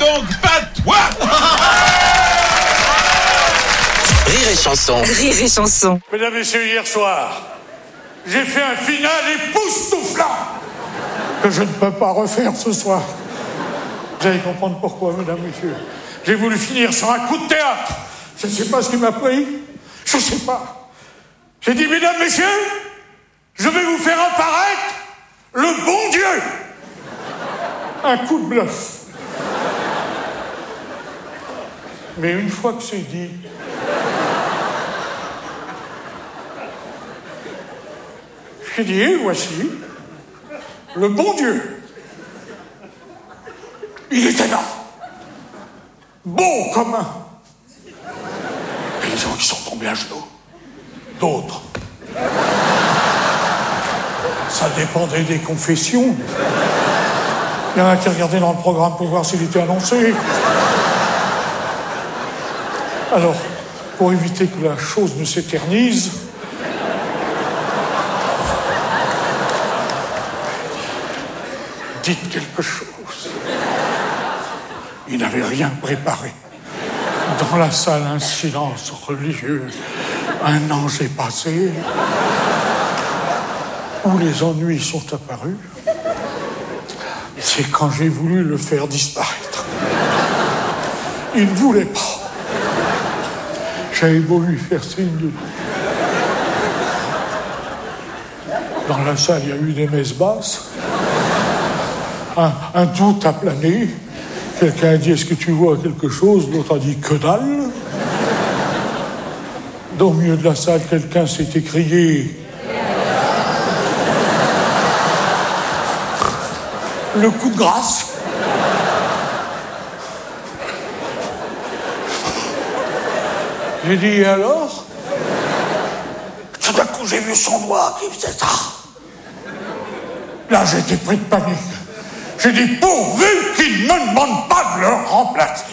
donc pas toi. Rire et chanson. Rire et chanson. Mesdames et messieurs, hier soir, j'ai fait un final époustouflant que je ne peux pas refaire ce soir. Vous allez comprendre pourquoi, mesdames et messieurs. J'ai voulu finir sur un coup de théâtre. Je ne sais pas ce qui m'a pris. Je ne sais pas. J'ai dit, mesdames, messieurs, je vais vous faire apparaître le bon Dieu. Un coup de bluff. Mais une fois que c'est dit, j'ai dit, et voici le bon Dieu. Il était là. Beau comme un. Et les gens qui sont tombés à genoux. D'autres. Ça dépendait des confessions. Il y en a qui regardaient dans le programme pour voir s'il était annoncé. Alors, pour éviter que la chose ne s'éternise, dites quelque chose. Il n'avait rien préparé. Dans la salle, un silence religieux. Un ange est passé. Où les ennuis sont apparus, c'est quand j'ai voulu le faire disparaître. Il ne voulait pas. J'avais beau lui faire signe de... Dans la salle, il y a eu des messes basses. Un doute a plané. Quelqu'un a dit, est-ce que tu vois quelque chose? L'autre a dit, que dalle. Au milieu de la salle, quelqu'un s'est écrié, le coup de grâce. J'ai dit, et alors? Tout d'un coup, j'ai vu son doigt qui faisait ça. Là, j'étais pris de panique. J'ai dit, pourvu qu'il ne me demande pas de le remplacer.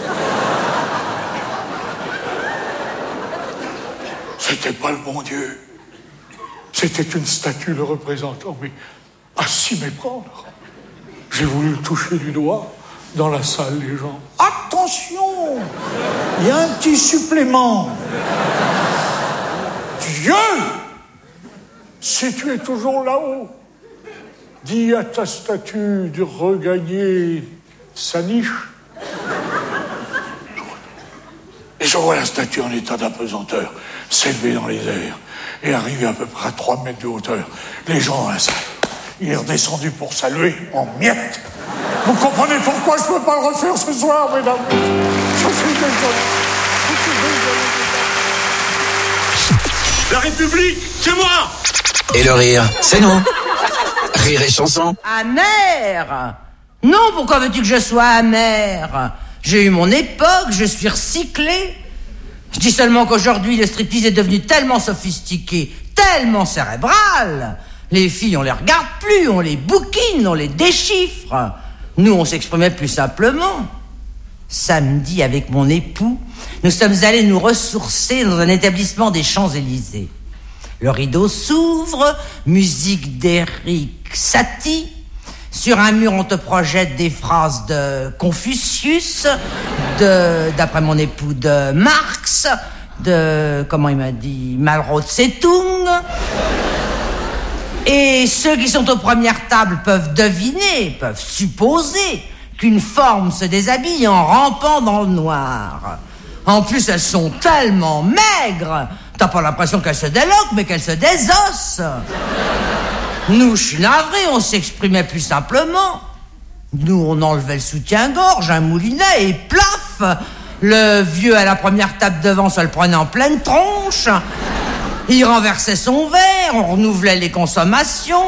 C'était pas le bon Dieu. C'était une statue le représentant, mais à s'y méprendre. J'ai voulu le toucher du doigt. Dans la salle, les gens. Attention! Il y a un petit supplément. Dieu! Si tu es toujours là-haut, dis à ta statue de regagner sa niche. Et je vois la statue en état d'apesanteur s'élever dans les airs et arriver à peu près à 3 mètres de hauteur. Les gens dans la salle. Il est redescendu pour saluer en miettes. Vous comprenez pourquoi je ne peux pas le refaire ce soir, mesdames? Je suis désolé. La République, c'est moi. Et le rire, c'est nous. Rire et chanson. Amer? Non, pourquoi veux-tu que je sois amer? J'ai eu mon époque, je suis recyclé. Je dis seulement qu'aujourd'hui, le striptease est devenu tellement sophistiqué, tellement cérébral. Les filles, on les regarde plus, on les bouquine, on les déchiffre. Nous, on s'exprimait plus simplement. Samedi, avec mon époux, nous sommes allés nous ressourcer dans un établissement des Champs-Élysées. Le rideau s'ouvre, musique d'Éric Satie. Sur un mur, on te projette des phrases de Confucius, d'après mon époux, de Marx, comment il m'a dit, Mao Tse-tung. Et ceux qui sont aux premières tables peuvent deviner, peuvent supposer qu'une forme se déshabille en rampant dans le noir. En plus, elles sont tellement maigres, t'as pas l'impression qu'elles se déloquent, mais qu'elles se désossent. Nous, je suis navré, on s'exprimait plus simplement. Nous, on enlevait le soutien-gorge, un moulinet, et plaf, le vieux à la première table devant se le prenait en pleine tronche. Il renversait son verre, on renouvelait les consommations.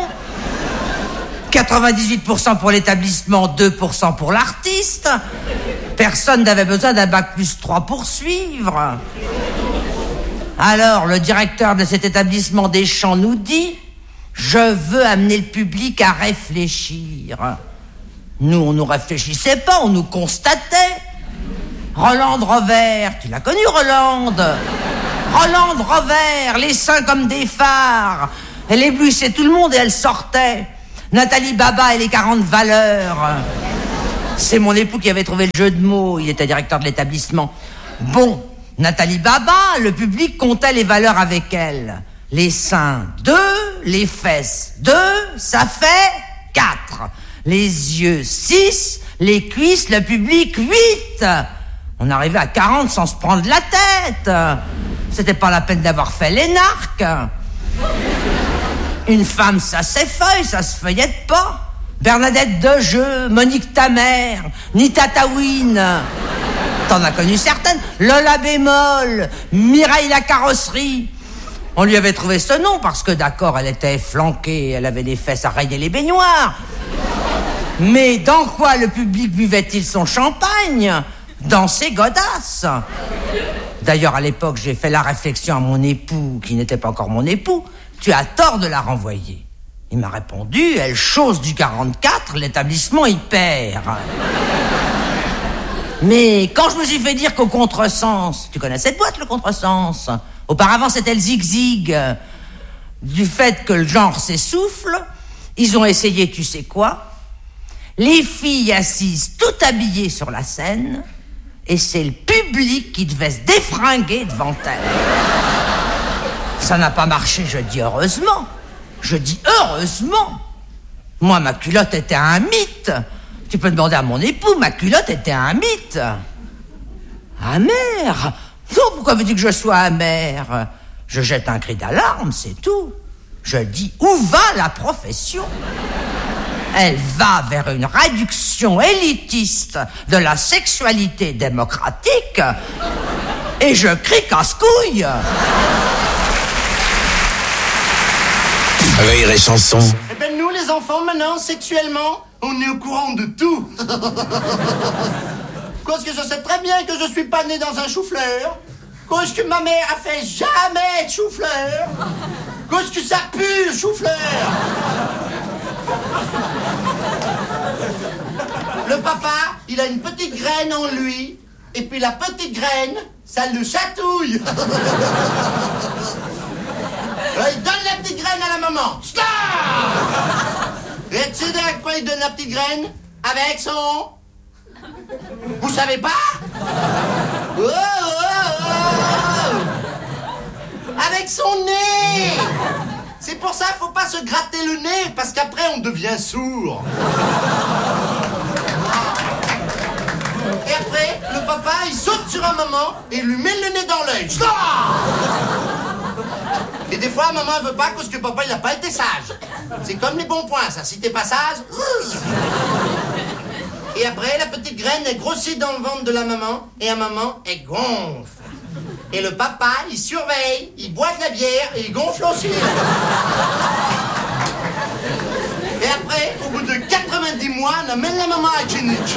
98% pour l'établissement, 2% pour l'artiste. Personne n'avait besoin d'un bac+3 pour suivre. Alors, le directeur de cet établissement des Champs nous dit: je veux amener le public à réfléchir. Nous, on nous réfléchissait pas, on nous constatait. Rolande Rovers, tu l'as connu, Rolande? Rolande Rovers, les seins comme des phares. Elle éblouissait tout le monde et elle sortait. Nathalie Baba et les 40 valeurs. C'est mon époux qui avait trouvé le jeu de mots. Il était directeur de l'établissement. Bon, Nathalie Baba, le public comptait les valeurs avec elle. Les seins, 2. Les fesses, 2. Ça fait 4. Les yeux, 6. Les cuisses, le public, 8. On arrivait à 40 sans se prendre la tête. C'était pas la peine d'avoir fait l'énarque. Une femme, ça s'effeuille, ça se feuillette pas. Bernadette Dejeu, Monique ta mère, Nita Tawin. T'en as connu certaines. Lola Bémol, Mireille la carrosserie. On lui avait trouvé ce nom parce que d'accord, elle était flanquée, elle avait des fesses à rayer les baignoires. Mais dans quoi le public buvait-il son champagne? Dans ses godasses. D'ailleurs, à l'époque, j'ai fait la réflexion à mon époux, qui n'était pas encore mon époux. Tu as tort de la renvoyer. Il m'a répondu, elle chose du 44, l'établissement y perd. Mais quand je me suis fait dire qu'au contresens, tu connais cette boîte, le contresens? Auparavant, c'était le zig-zig. Du fait que le genre s'essouffle, ils ont essayé, tu sais quoi? Les filles assises tout habillées sur la scène, et c'est le public qui devait se défringuer devant elles. Ça n'a pas marché, je dis heureusement. Je dis heureusement. Moi, ma culotte était un mythe. Tu peux demander à mon époux, ma culotte était un mythe. Amère? Non, pourquoi veux-tu que je sois amère? Je jette un cri d'alarme, c'est tout. Je dis, où va la profession? Elle va vers une réduction élitiste de la sexualité démocratique. Et je crie casse-couille. Rire et chanson. Eh ben nous, les enfants, maintenant, sexuellement, on est au courant de tout. Cause que je sais très bien que je suis pas né dans un chou-fleur. Cause que ma mère a fait jamais de chou-fleur. Cause que ça pue le chou-fleur. Le papa, il a une petite graine en lui. Et puis la petite graine, ça le chatouille. Il donne la petite graine à la maman. Stop! Et tu sais avec quoi il donne la petite graine? Avec son... Vous savez pas? Oh, oh, oh. Avec son nez! C'est pour ça qu'il faut pas se gratter le nez, parce qu'après on devient sourd. Et après, le papa, il saute sur un maman et lui met le nez dans l'œil. Stop! Et des fois, maman elle veut pas parce que papa il a pas été sage. C'est comme les bons points, ça. Si t'es pas sage... Et après, la petite graine est grossie dans le ventre de la maman et la maman elle gonfle. Et le papa, il surveille, il boit de la bière et il gonfle aussi. Et après, au bout de 90 mois, on amène la maman à clinique.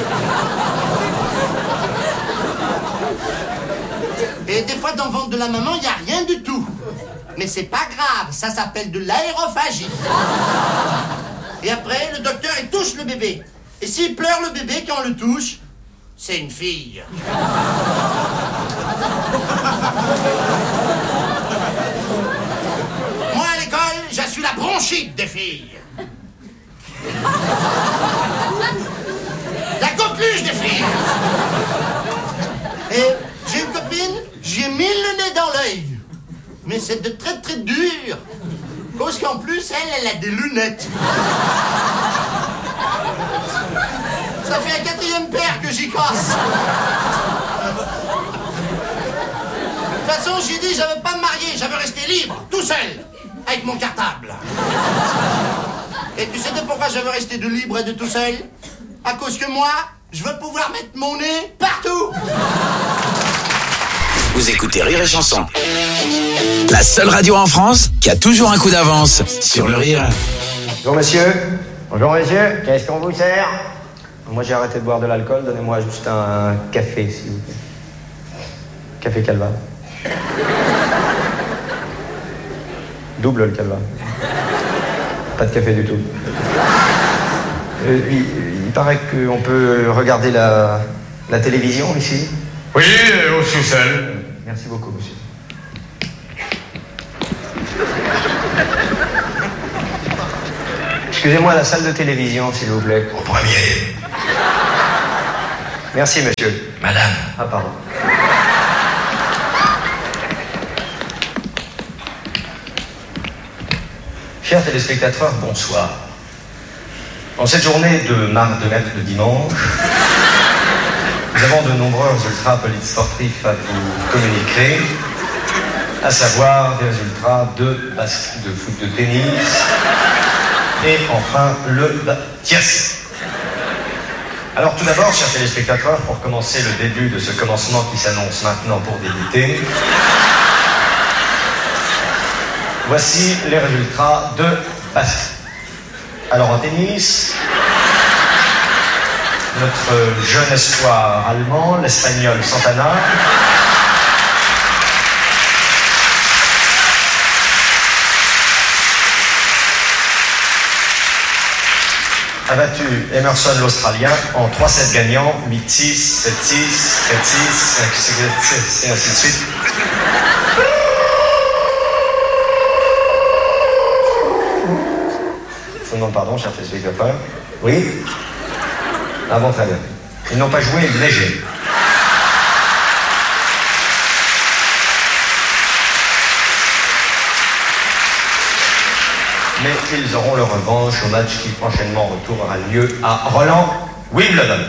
Et des fois, dans le ventre de la maman, il n'y a rien du tout. Mais c'est pas grave, ça s'appelle de l'aérophagie. Et après, le docteur, il touche le bébé. Et s'il pleure le bébé quand on le touche, c'est une fille. Moi, à l'école, je suis la bronchite des filles. La coqueluche des filles. Et j'ai une copine, j'ai mis le nez dans l'œil. Mais c'est de très très dur. Parce qu'en plus, elle a des lunettes. Ça fait un 4e paire que j'y casse. De toute façon, j'ai dit, j'avais pas me marier, j'avais resté libre, tout seul, avec mon cartable. Et tu sais de pourquoi j'avais resté de libre et de tout seul? À cause que moi, je veux pouvoir mettre mon nez partout. Vous écoutez Rire et Chanson. La seule radio en France qui a toujours un coup d'avance sur le rire. Bonjour monsieur. Bonjour monsieur. Qu'est-ce qu'on vous sert? Moi j'ai arrêté de boire de l'alcool. Donnez-moi juste un café s'il vous plaît. Café Calva. Double le Calva. Pas de café du tout. Il paraît qu'on peut regarder la télévision ici. Oui, au sous-sol. Merci beaucoup, monsieur. Excusez-moi, la salle de télévision, s'il vous plaît. Au premier. Merci, monsieur. Madame. Ah, pardon. Chers téléspectateurs, bonsoir. En cette journée de dimanche, nous avons de nombreux résultats sportifs à vous communiquer, à savoir des résultats de basket, de foot, de tennis et enfin le tiercé. Alors tout d'abord, chers téléspectateurs, pour commencer le début de ce commencement qui s'annonce maintenant pour débuter, voici les résultats de basket. Alors en tennis, notre jeune espoir allemand, l'Espagnol Santana, a battu Emerson l'Australien en 3-7 gagnants, 8-6, 7-6, 4-6, 5-6, et ainsi de suite. Je vous demande pardon, chers téléspectateurs. Oui? Ah bon, très bien. Ils n'ont pas joué léger. Mais ils auront leur revanche au match qui prochainement retour aura lieu à Roland, Wimbledon.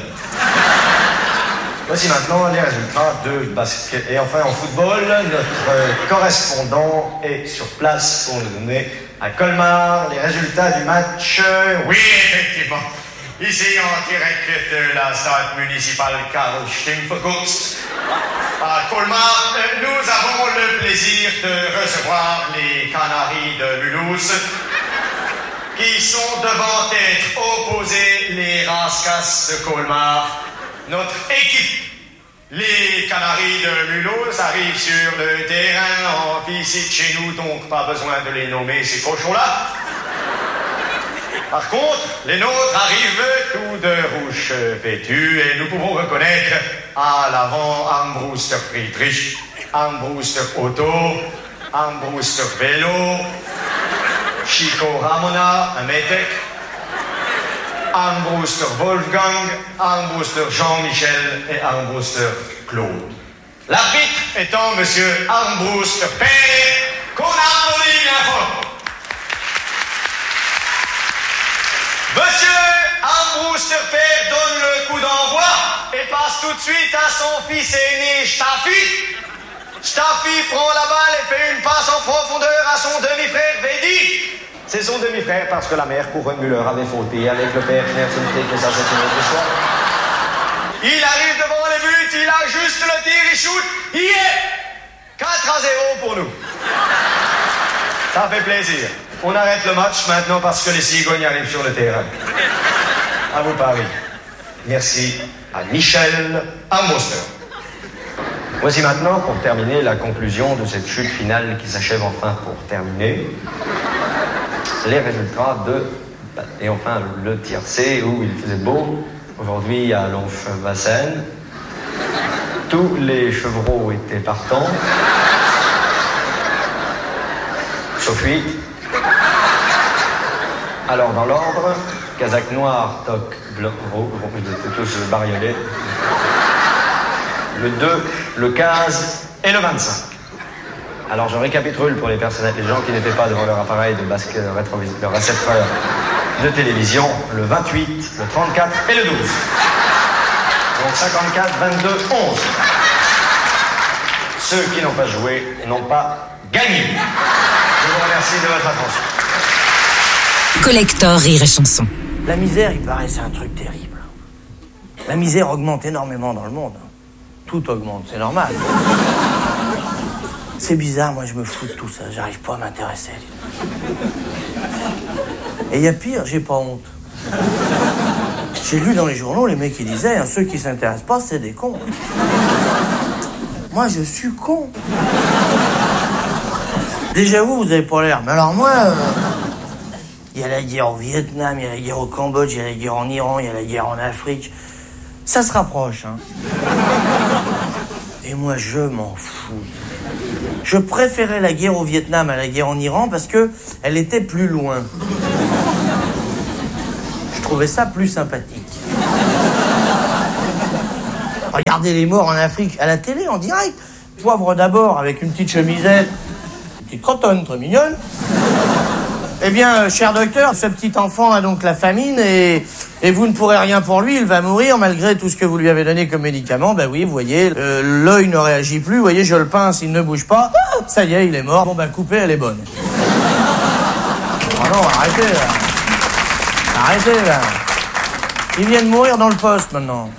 Voici maintenant les résultats de basket. Et enfin en football, notre correspondant est sur place pour nous donner à Colmar les résultats du match. Oui, effectivement. Ici en direct de la stade municipale Karl Stimpfgust à Colmar, nous avons le plaisir de recevoir les Canaries de Mulhouse qui sont devant être opposés les Rascas de Colmar. Notre équipe, les Canaries de Mulhouse, arrivent sur le terrain en visite chez nous, donc pas besoin de les nommer ces cochons-là. Par contre, les nôtres arrivent tous de rouge vêtus et nous pouvons reconnaître à l'avant Armbruster Friedrich, Armbruster Otto, Armbruster Vélo, Chico Ramona, un métèque, Armbruster Wolfgang, Armbruster Jean-Michel et Armbruster Claude. L'arbitre étant monsieur Armbruster Père, qu'on applaudit bien fort. Monsieur Armbruster Père donne le coup d'envoi et passe tout de suite à son fils aîné Staffi. Staffi prend la balle et fait une passe en profondeur à son demi-frère Vedi. C'est son demi-frère parce que la mère Couronne-Müller avait fauté avec le père Schneerson-Tick, mais ça c'est une autre histoire. Il arrive devant les buts, il ajuste le tir, il shoot, il est 4-0 pour nous. Ça fait plaisir. On arrête le match maintenant parce que les cigognes arrivent sur le terrain. À vous Paris. Merci à Michel Armbruster. Voici maintenant, pour terminer, la conclusion de cette chute finale qui s'achève enfin pour terminer. Les résultats et enfin le tiercé où il faisait beau. Aujourd'hui à Longchamp-Vassaine. Tous les chevreaux étaient partants. Sauf lui. Alors dans l'ordre, casaque noir, toc, blanc, ils étaient tous bariolés. Le 2, le 15 et le 25. Alors je récapitule pour les gens qui n'étaient pas devant leur appareil de basket, de récepteur de télévision, le 28, le 34 et le 12. Donc 54, 22, 11. Ceux qui n'ont pas joué n'ont pas gagné. Je vous remercie de votre attention. Collector Rire et Chanson. La misère, il paraît, c'est un truc terrible. La misère augmente énormément dans le monde. Tout augmente, c'est normal. C'est bizarre, moi je me fous de tout ça, j'arrive pas à m'intéresser. Et il y a pire, j'ai pas honte. J'ai lu dans les journaux, les mecs qui disaient, hein, ceux qui s'intéressent pas, c'est des cons. Moi je suis con. Déjà vous avez pas l'air, mais alors moi... Il y a la guerre au Vietnam, il y a la guerre au Cambodge, il y a la guerre en Iran, il y a la guerre en Afrique. Ça se rapproche, hein. Et moi, je m'en fous. Je préférais la guerre au Vietnam à la guerre en Iran parce que elle était plus loin. Je trouvais ça plus sympathique. Regardez les morts en Afrique à la télé, en direct. Poivre d'abord, avec une petite chemisette, une petite crotonne très mignonne. Eh bien, cher docteur, ce petit enfant a donc la famine et vous ne pourrez rien pour lui, il va mourir malgré tout ce que vous lui avez donné comme médicament. Ben oui, vous voyez, l'œil ne réagit plus, vous voyez, je le pince, il ne bouge pas. Ça y est, il est mort. Bon, ben coupez, elle est bonne. Oh non, arrêtez là. Arrêtez là. Il vient de mourir dans le poste maintenant.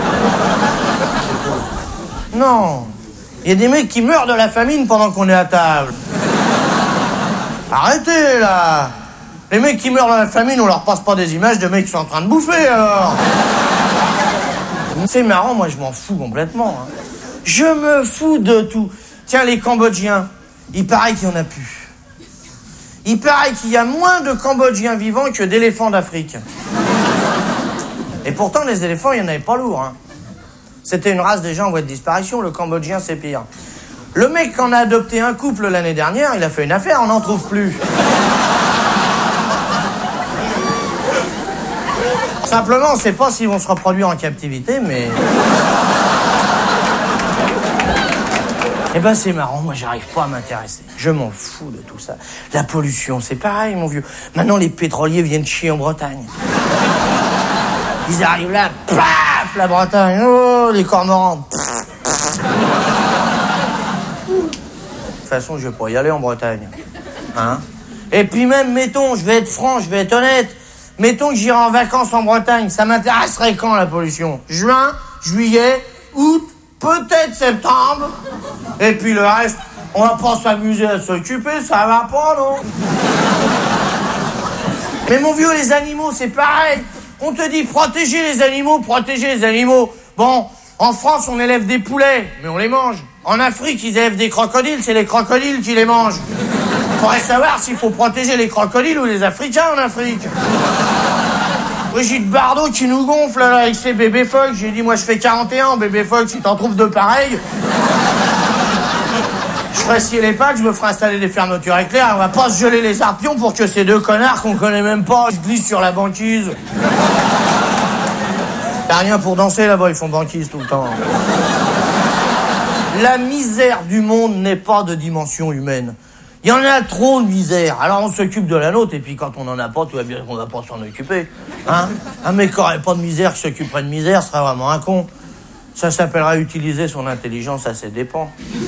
Non. Il y a des mecs qui meurent de la famine pendant qu'on est à table. Arrêtez, là. Les mecs qui meurent de la famine, on leur passe pas des images de mecs qui sont en train de bouffer, alors. C'est marrant, moi, je m'en fous complètement. Hein. Je me fous de tout. Tiens, les Cambodgiens, il paraît qu'il y en a plus. Il paraît qu'il y a moins de Cambodgiens vivants que d'éléphants d'Afrique. Et pourtant, les éléphants, il n'y en avait pas lourd, hein. C'était une race déjà en voie de disparition, le Cambodgien, c'est pire. Le mec en a adopté un couple l'année dernière, il a fait une affaire, on n'en trouve plus. Simplement, on ne sait pas s'ils vont se reproduire en captivité, mais... Eh ben, c'est marrant, moi, j'arrive pas à m'intéresser. Je m'en fous de tout ça. La pollution, c'est pareil, mon vieux. Maintenant, les pétroliers viennent chier en Bretagne. Ils arrivent là, paf, la Bretagne, oh, les cormorans. De toute façon, je vais pas y aller en Bretagne. Hein? Et puis même, mettons, je vais être franc, je vais être honnête, mettons que j'irai en vacances en Bretagne, ça m'intéresserait quand, la pollution? Juin, juillet, août, peut-être septembre, et puis le reste, on va pas s'amuser à s'occuper, ça va pas, non? Mais mon vieux, les animaux, c'est pareil. On te dit protéger les animaux, protéger les animaux. Bon, en France, on élève des poulets, mais on les mange. En Afrique, ils élèvent des crocodiles, c'est les crocodiles qui les mangent. Faudrait savoir s'il faut protéger les crocodiles ou les Africains en Afrique. Brigitte Bardot qui nous gonfle là avec ses bébés phoques. J'ai dit, moi je fais 41, bébé phoque, si t'en trouves deux pareils. Je ferai scier les pattes, je me ferai installer des fermetures éclairs. On va pas se geler les arpions pour que ces deux connards qu'on connaît même pas se glissent sur la banquise. T'as rien pour danser là-bas, ils font banquise tout le temps. La misère du monde n'est pas de dimension humaine. Il y en a trop de misère. Alors on s'occupe de la nôtre, et puis quand on en a pas, tout va bien qu'on va pas s'en occuper. Hein? Un mec qui aurait pas de misère, qui s'occuperait de misère, serait vraiment un con. Ça s'appellera utiliser son intelligence à ses dépens.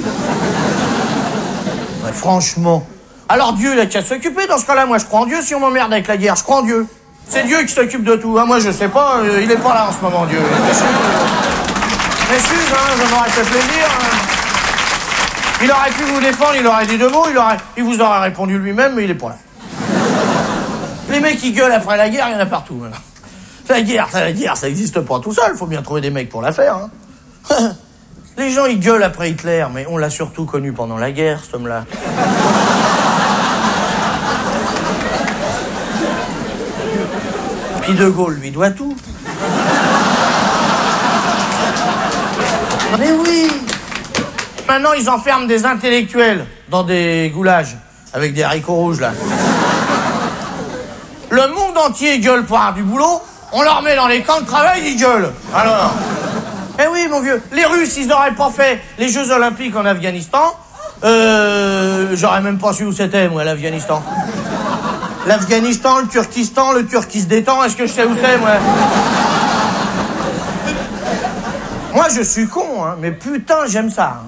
Ouais, franchement. Alors Dieu, il a qu'à s'occuper dans ce cas-là. Moi, je crois en Dieu. Si on m'emmerde avec la guerre, je crois en Dieu. C'est Dieu qui s'occupe de tout. Hein, moi, je sais pas. Il est pas là en ce moment, Dieu. M'excuse, hein, ça m'aurait fait plaisir. Hein. Il aurait pu vous défendre, il aurait dit deux mots, il vous aurait répondu lui-même, mais il est pas là. Les mecs qui gueulent après la guerre, il y en a partout, maintenant. La guerre, ça existe pas tout seul. Faut bien trouver des mecs pour la faire, hein. Les gens, ils gueulent après Hitler, mais on l'a surtout connu pendant la guerre, cet homme-là. Puis De Gaulle lui doit tout. Mais oui! Maintenant, ils enferment des intellectuels dans des goulages, avec des haricots rouges, là. Le monde entier gueule pour avoir du boulot, on leur met dans les camps de travail, ils gueulent. Alors... Eh oui, mon vieux, les Russes, ils auraient pas fait les Jeux Olympiques en Afghanistan. J'aurais même pas su où c'était, moi, l'Afghanistan. L'Afghanistan, le Turkistan, le Turkistan, est-ce que je sais où c'est, moi? Moi, je suis con, hein, mais putain, j'aime ça. Hein.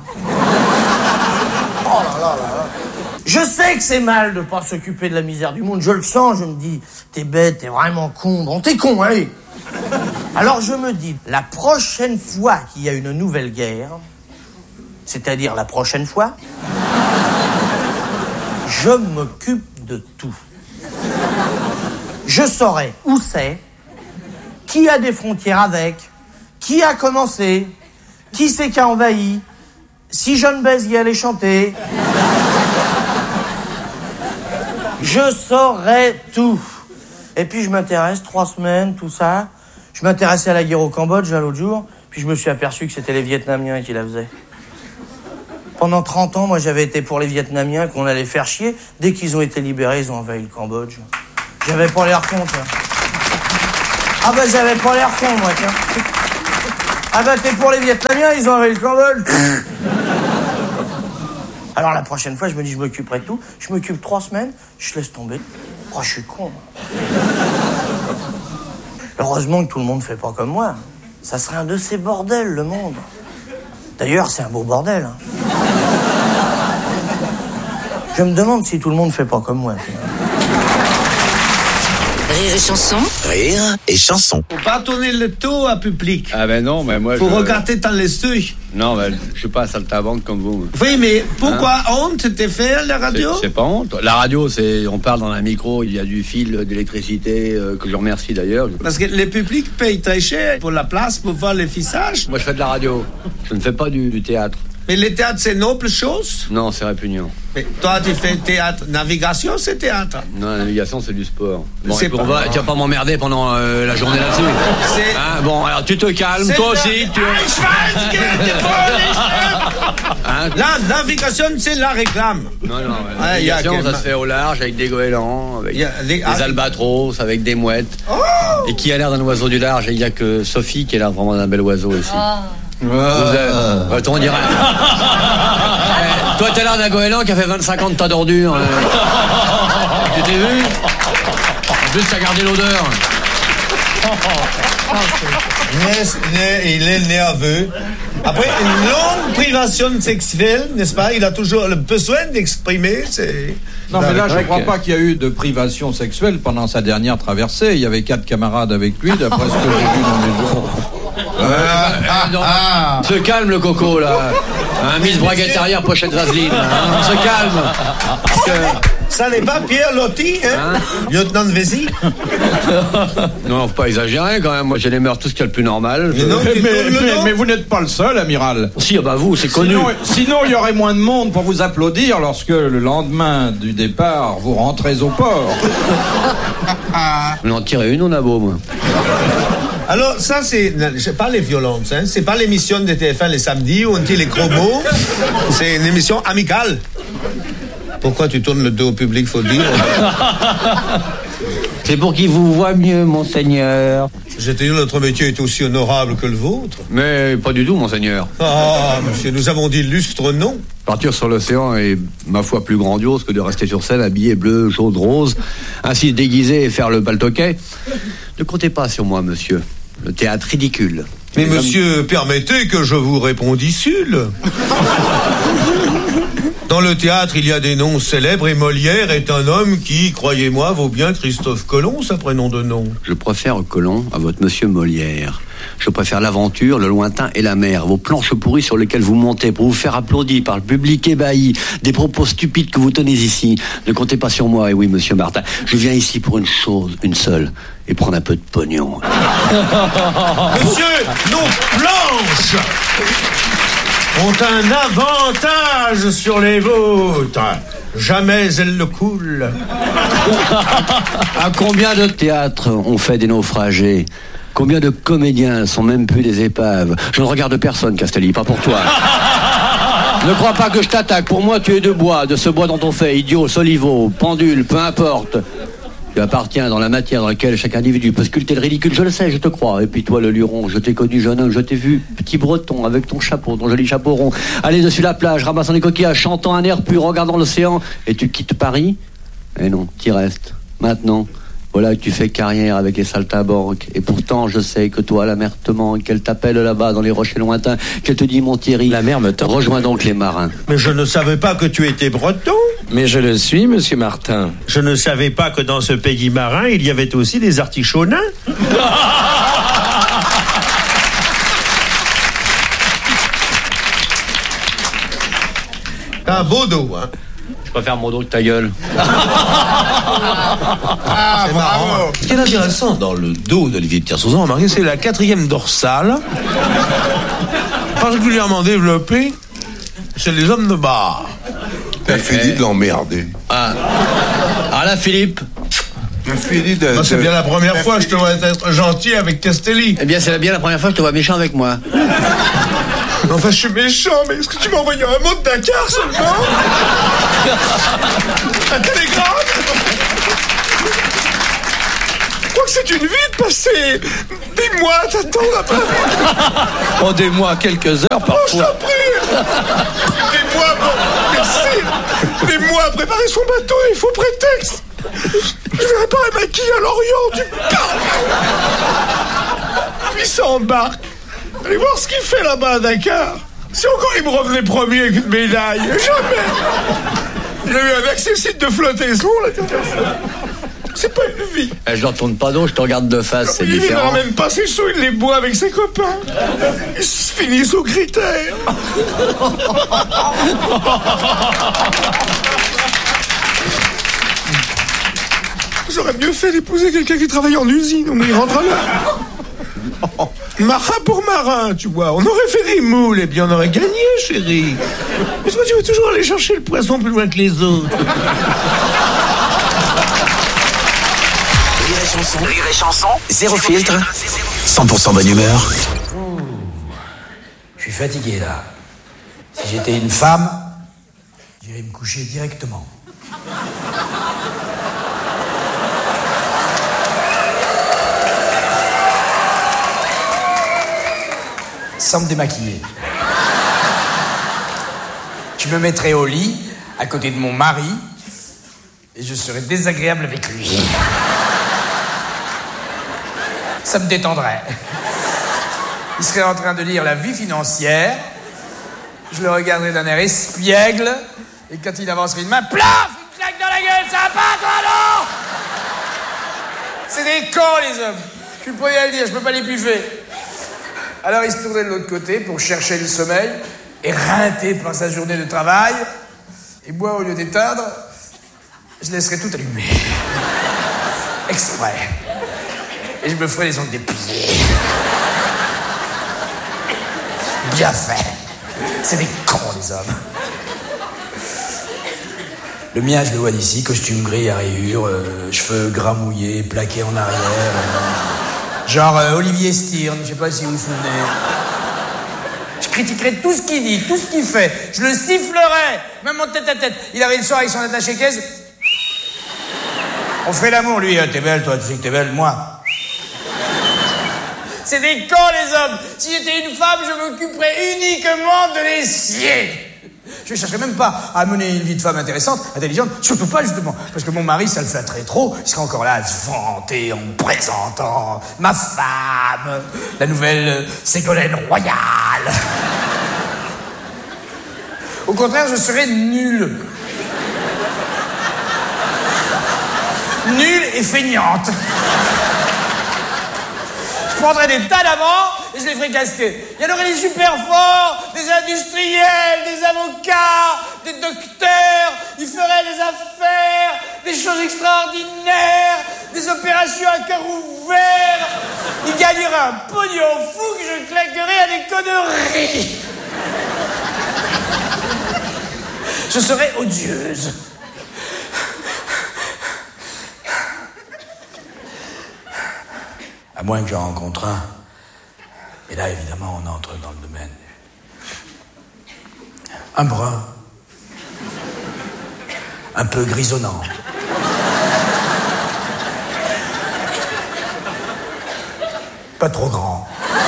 Oh là là là là. Je sais que c'est mal de pas s'occuper de la misère du monde. Je le sens, je me dis, t'es bête, t'es vraiment con. Bon, t'es con, allez. Alors je me dis, la prochaine fois qu'il y a une nouvelle guerre, c'est-à-dire la prochaine fois, je m'occupe de tout. Je saurai où c'est, qui a des frontières avec, qui a commencé, qui c'est qui a envahi, si Jeanne Béziers allait chanter. Je saurai tout. Et puis je m'intéresse, 3 semaines, tout ça. Je m'intéressais à la guerre au Cambodge l'autre jour, puis je me suis aperçu que c'était les Vietnamiens qui la faisaient. Pendant 30 ans, moi j'avais été pour les Vietnamiens qu'on allait faire chier. Dès qu'ils ont été libérés, ils ont envahi le Cambodge. J'avais pas l'air con, tiens. Ah ben j'avais pas l'air con, moi, tiens. Ah bah t'es pour les Vietnamiens, ils ont envahi le Cambodge. Alors la prochaine fois, je me dis, je m'occuperai de tout. Je m'occupe 3 semaines, je laisse tomber. Oh, je suis con. Heureusement que tout le monde fait pas comme moi. Ça serait un de ces bordels, le monde. D'ailleurs, c'est un beau bordel. Hein. Je me demande si tout le monde fait pas comme moi. Rire et chanson. Rire et chanson. Faut pas tourner le dos à public. Ah ben non, mais moi Faut regarder dans les yeux. Non, ben, je suis pas saltimbanque comme vous. Oui, mais pourquoi honte de faire la radio? C'est pas honte. La radio, c'est on parle dans un micro, il y a du fil d'électricité que je remercie d'ailleurs. Parce que le public paye très cher pour la place, pour voir les visages. Moi, je fais de la radio. Je ne fais pas du théâtre. Mais le théâtre, c'est noble chose? Non, c'est répugnant. Mais toi, tu fais théâtre. Navigation, c'est théâtre. Non, la navigation, c'est du sport. Bon, C'est écoute, pas- tu vas pas m'emmerder pendant la journée là-dessus. C'est- Hein, bon, alors tu te calmes, C'est toi la- aussi. Hein? La navigation, c'est la réclame. Non, la Ah, il y a navigation, quel- ça se fait au large avec des goélands, avec Il y a des albatros, avec des mouettes. Oh! Et qui a l'air d'un oiseau du large, et il n'y a que Sophie qui a l'air vraiment d'un bel oiseau ici. On dirait. Toi, t'as l'air d'un goéland qui a fait 25 ans de tas d'ordures. Tu t'es vu? En plus, t'as gardé l'odeur. Il est nerveux. Après une longue privation sexuelle, n'est-ce pas? Il a toujours le besoin d'exprimer. Non, mais là, je ne crois pas qu'il y a eu de privation sexuelle pendant sa dernière traversée. Il y avait 4 camarades avec lui, d'après ce que j'ai vu dans les journaux. Se calme, le coco, là. Miss Braguette arrière, pochette vaseline. On se calme. Ça n'est pas Pierre Lotti, hein? Lieutenant de Vézy? Non, faut pas exagérer quand même. Moi, j'ai les mœurs, tout ce qu'il y a le plus normal. Mais vous n'êtes pas le seul, amiral. Si, bah vous, c'est connu. Sinon, il y aurait moins de monde pour vous applaudir lorsque, le lendemain du départ, vous rentrez au port. On en tirait une, on a beau, moi. Alors, ça, c'est pas les violences, hein? C'est pas l'émission de TF1 les samedis où on dit les gros mots. C'est une émission amicale. Pourquoi tu tournes le dos au public, faut le dire? C'est pour qu'il vous voit mieux, monseigneur. Je t'ai dit, notre métier est aussi honorable que le vôtre. Mais pas du tout, monseigneur. Ah, monsieur, nous avons dit lustre non. Partir sur l'océan est, ma foi, plus grandiose que de rester sur scène habillé bleu, jaune, rose, ainsi déguisé et faire le paltoquet. Ne comptez pas sur moi, monsieur. Le théâtre ridicule. Mais monsieur, permettez que je vous répondissule. Dans le théâtre, il y a des noms célèbres et Molière est un homme qui, croyez-moi, vaut bien Christophe Colomb, sa prénom de nom. Je préfère Colomb à votre monsieur Molière. Je préfère l'aventure, le lointain et la mer. Vos planches pourries sur lesquelles vous montez pour vous faire applaudir par le public ébahi. Des propos stupides que vous tenez ici. Ne comptez pas sur moi, et oui, monsieur Martin. Je viens ici pour une chose, une seule. Et prendre un peu de pognon. Monsieur, nos planches ont un avantage sur les vôtres. Jamais elles ne coulent. À combien de théâtres on fait des naufragés? Combien de comédiens sont même plus des épaves? Je ne regarde personne, Castelli, pas pour toi. Ne crois pas que je t'attaque. Pour moi, tu es de bois, de ce bois dont on fait idiot, soliveau, pendule, peu importe. Tu appartiens dans la matière dans laquelle chaque individu peut sculpter le ridicule, je le sais, je te crois. Et puis toi, le luron, je t'ai connu jeune homme, je t'ai vu petit breton avec ton chapeau, ton joli chapeau rond, aller dessus la plage, ramassant des coquillages, chantant un air pur, regardant l'océan, et tu quittes Paris? Eh non, t'y restes. Maintenant, voilà que tu fais carrière avec les saltimbanques. Et pourtant, je sais que toi, la mer te manque, qu'elle t'appelle là-bas dans les rochers lointains, qu'elle te dit, mon Thierry, la mer me tente. Rejoins donc les marins. Mais je ne savais pas que tu étais breton. Mais je le suis, monsieur Martin. Je ne savais pas que dans ce pays marin, il y avait aussi des artichauts nains. Un beau dos, hein. Je préfère mon dos que ta gueule. Ah, bravo. Ce qui est intéressant dans le dos d'Olivier de Kersauzon, remarquez, c'est la 4e dorsale, particulièrement développée chez les hommes de bar. Philippe l'emmerdé. Ah là, Philippe. Philippe, C'est bien la première fois que je te vois être gentil avec Castelli. Eh bien, c'est bien la première fois que je te vois méchant avec moi. Enfin, je suis méchant, mais est-ce que tu m'as envoyé un mot de Dakar seulement? Un télégramme? crois que c'est une vie de passer des mois à t'attendre après. Oh, des mois, quelques heures Oh, je parfois. t'en prie. Des mois, merci. Des mois à préparer son bateau, il faut prétexte. Je vais réparer ma quille à Lorient, tu parles. Puis il s'embarque. Allez voir ce qu'il fait là-bas à Dakar. Si encore il me revenait premier avec une médaille. Jamais. Il a eu un accessite de flottaison, la dernière fois. C'est pas une vie. Je ne retourne pas d'eau, je te regarde de face, c'est Il ne différent. ramène pas ses sous, il les boit avec ses copains. Ils se finissent aux critères. J'aurais mieux fait d'épouser quelqu'un qui travaille en usine, on y rentre là. Marin pour marin, tu vois. On aurait fait des moules et bien on aurait gagné, chérie. Mais toi, tu veux toujours aller chercher le poisson plus loin que les autres. Rire et chanson, zéro filtre, 100% bonne humeur. Je suis fatigué là. Si j'étais une femme, j'irais me coucher directement. Sans me démaquiller. Je me mettrais au lit, à côté de mon mari, et je serais désagréable avec lui. Ça me détendrait. Il serait en train de lire La Vie financière, je le regarderais d'un air espiègle, et quand il avancerait une main, plaf, une claque dans la gueule, ça va pas, toi, non? C'est des cons, les hommes. Je suis le premier à le dire, je peux pas les puffer. Alors il se tournait de l'autre côté pour chercher le sommeil, éreinté par sa journée de travail. Et moi, au lieu d'éteindre, je laisserais tout allumé. Exprès. Et je me ferais les ongles des pieds. Bien fait. C'est des cons, les hommes. Le mien, je le vois d'ici, costume gris à rayures, cheveux gras mouillés, plaqués en arrière. Genre Olivier Styrne, je sais pas si vous vous souvenez. Je critiquerais tout ce qu'il dit, tout ce qu'il fait. Je le sifflerais, même en tête à tête. Il arrive le soir avec son attaché-caisse. On ferait l'amour, lui. T'es belle, toi, tu sais que t'es belle, moi. C'est des cons, les hommes. Si j'étais une femme, je m'occuperais uniquement de les scier. Je ne chercherais même pas à mener une vie de femme intéressante, intelligente, surtout pas justement, parce que mon mari, ça le flatterait trop, il serait encore là à se vanter en me présentant ma femme, la nouvelle Ségolène Royal. Au contraire, je serais nulle. Nulle et feignante. Je prendrais des tas d'amants et je les ferais casquer. Il y en aurait des super forts, des industriels, des avocats, des docteurs. Ils feraient des affaires, des choses extraordinaires, des opérations à cœur ouvert. Ils gagneraient un pognon fou que je claquerais à des conneries. Je serais odieuse. À moins que j'en rencontre un. Et là, évidemment, on entre dans le domaine. Un brun. Un peu grisonnant. Pas trop grand.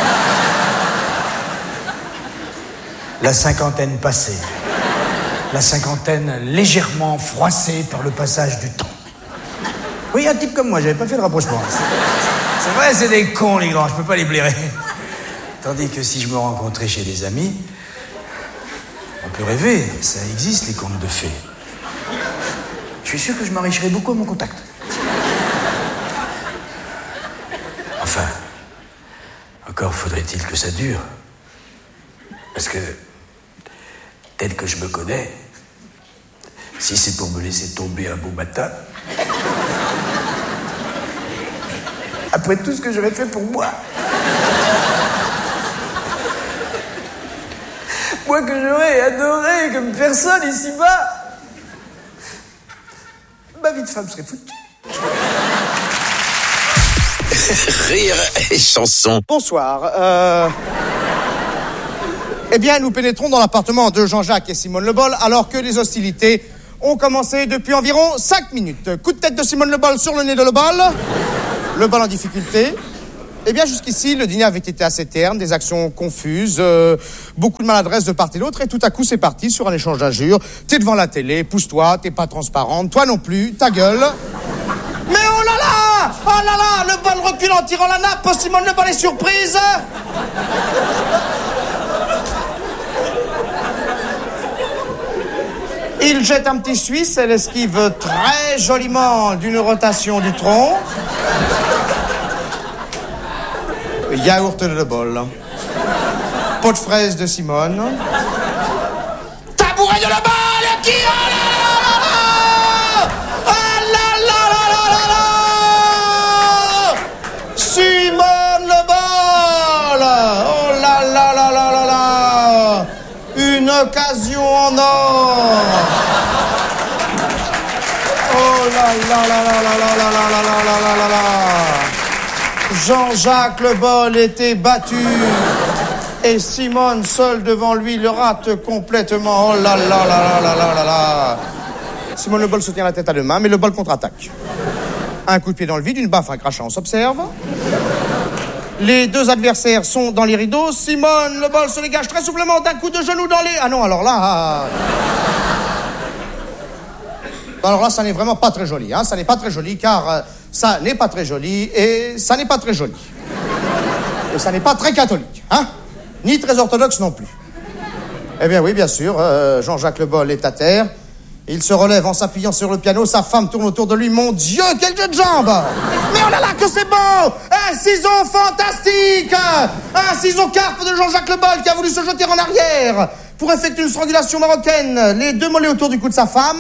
La cinquantaine passée. La cinquantaine légèrement froissée par le passage du temps. Oui, un type comme moi, j'avais pas fait le rapprochement. C'est vrai, c'est des cons, les grands, je peux pas les blairer. Tandis que si je me rencontrais chez des amis, on peut rêver, ça existe, les contes de fées. Je suis sûr que je m'enrichirais beaucoup à mon contact. Enfin, encore faudrait-il que ça dure. Parce que, tel que je me connais, si c'est pour me laisser tomber un beau matin... Après tout ce que j'aurais fait pour moi. Moi que j'aurais adoré comme personne ici-bas. Ma vie de femme serait foutue. Rire et chanson. Bonsoir. Eh bien, nous pénétrons dans l'appartement de Jean-Jacques et Simone Le Bol alors que les hostilités ont commencé depuis environ 5 minutes. Coup de tête de Simone Le Bol sur le nez de Le Bol. le bal en difficulté. Eh bien, jusqu'ici, le dîner avait été assez terne, des actions confuses, beaucoup de maladresse de part et d'autre, et tout à coup, c'est parti sur un échange d'injures. T'es devant la télé, pousse-toi, t'es pas transparente, toi non plus, ta gueule. Mais oh là là! Oh là là! Le bal recule en tirant la nappe, Simone Le Bal est surprise! Il jette un petit Suisse, elle esquive très joliment d'une rotation du tronc. Yaourt de Le Bal. Pot de fraises de Simone. Tabouret de Le Bal qui... Oh là là là là! Oh là là là là là là! Simone Le Bal! Oh là là là là là là! Une occasion en or! Oh là là là là là là là là là là là là! Jean-Jacques Le Bal était battu et Simone, seule devant lui, le rate complètement. Oh là là là là là là là. Simone Le Bal se tient la tête à deux mains, mais Le Bal contre-attaque. Un coup de pied dans le vide, une baffe, un crachat, on s'observe. Les deux adversaires sont dans les rideaux. Simone Le Bal se dégage très souplement d'un coup de genou dans les... Ah non, alors là... Alors là, ça n'est vraiment pas très joli. Hein. Ça n'est pas très joli, car ça n'est pas très joli et ça n'est pas très joli. Et ça n'est pas très catholique. Hein. Ni très orthodoxe non plus. Eh bien oui, bien sûr, Jean-Jacques Le Bal est à terre. Il se relève en s'appuyant sur le piano. Sa femme tourne autour de lui. Mon Dieu, quel jeu de jambes! Mais oh là là, que c'est beau! Un ciseau fantastique! Un ciseau carpe de Jean-Jacques Le Bal qui a voulu se jeter en arrière pour effectuer une strangulation marocaine. Les deux mollets autour du cou de sa femme.